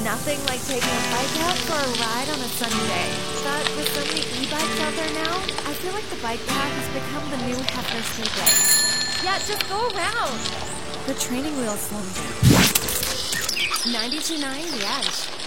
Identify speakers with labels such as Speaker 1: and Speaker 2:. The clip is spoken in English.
Speaker 1: Nothing like taking a bike out for a ride on a sunny day. But with so many e-bikes out there now, I feel like the bike path has become the new Hefner Speedway. Yeah, just go around. The training wheels slow me down. 92.9 The Edge.